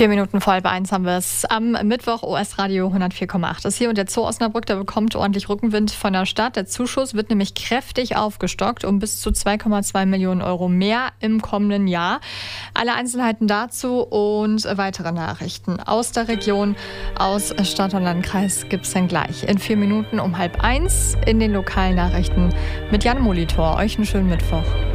4 Minuten vor 12:30 haben wir es. Am Mittwoch OS Radio 104,8 ist hier und der Zoo Osnabrück, der bekommt ordentlich Rückenwind von der Stadt. Der Zuschuss wird nämlich kräftig aufgestockt um bis zu 2,2 Millionen Euro mehr im kommenden Jahr. Alle Einzelheiten dazu und weitere Nachrichten aus der Region, aus Stadt und Landkreis gibt es dann gleich in 4 Minuten um 12:30 in den lokalen Nachrichten mit Jan Molitor. Euch einen schönen Mittwoch.